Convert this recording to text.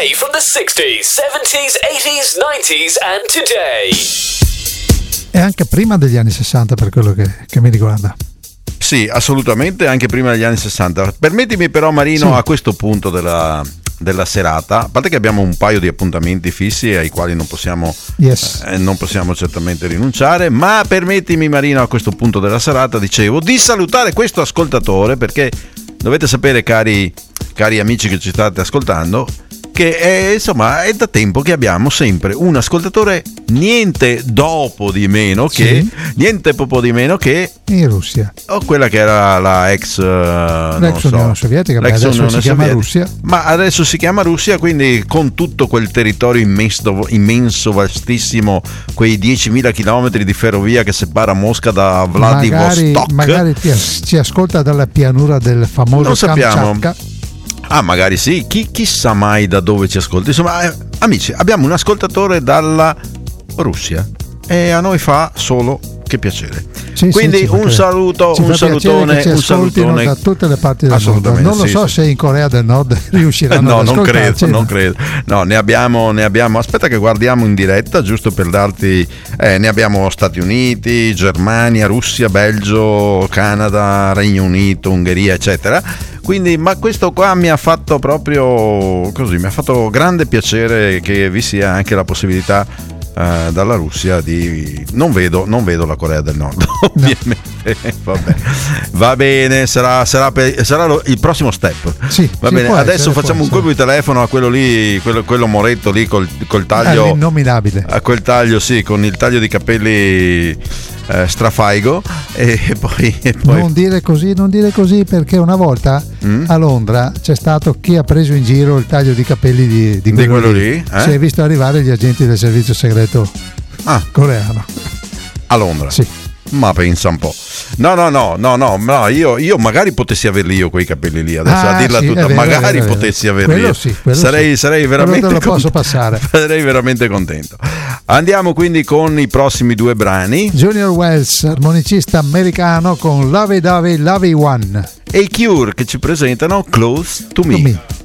play from the 60s, 70s, 80s, 90s and today. E anche prima degli anni 60 per quello che mi riguarda. Sì, assolutamente, anche prima degli anni 60. Permettimi però, Marino, sì, a questo punto della serata, a parte che abbiamo un paio di appuntamenti fissi ai quali non possiamo certamente rinunciare, ma permettimi, Marino, a questo punto della serata, dicevo, di salutare questo ascoltatore, perché dovete sapere, cari amici che ci state ascoltando, che è da tempo che abbiamo sempre un ascoltatore niente proprio di meno che in Russia, o quella che era la ex Unione Sovietica, adesso si chiama Russia, ma adesso si chiama Russia, quindi con tutto quel territorio immenso, vastissimo, quei 10.000 chilometri di ferrovia che separa Mosca da Vladivostok. Magari ci ascolta dalla pianura del famoso Kamchatka. Magari sì, chissà mai da dove ci ascolta. Insomma, amici, abbiamo un ascoltatore dalla Russia e a noi fa solo che piacere. Quindi un salutone da tutte le parti del mondo. Non lo so se in Corea del Nord riusciranno ad ascoltarci. Non credo. No, ne abbiamo. Aspetta che guardiamo in diretta, giusto per darti. Ne abbiamo Stati Uniti, Germania, Russia, Belgio, Canada, Regno Unito, Ungheria, eccetera. Quindi, ma questo qua mi ha fatto proprio così, mi ha fatto grande piacere che vi sia anche la possibilità dalla Russia di non vedo la Corea del Nord, ovviamente. Va bene, sarà il prossimo step. Sì, va bene. Adesso facciamo un colpo di telefono a quello lì, quello moretto lì col taglio innominabile, a quel taglio, sì, con il taglio di capelli strafaigo, e poi non dire così perché una volta a Londra c'è stato chi ha preso in giro il taglio di capelli di quello lì. Si è visto arrivare gli agenti del servizio segreto coreano a Londra. Sì. Ma pensa un po'. No, io magari potessi averli io quei capelli lì, adesso a dirla tutta, magari potessi averli io. Sarei veramente te lo posso passare. Sarei veramente contento. Andiamo quindi con i prossimi due brani. Junior Wells, armonicista americano, con Lovey Dovey Lovey One, e i Cure che ci presentano Close to Me.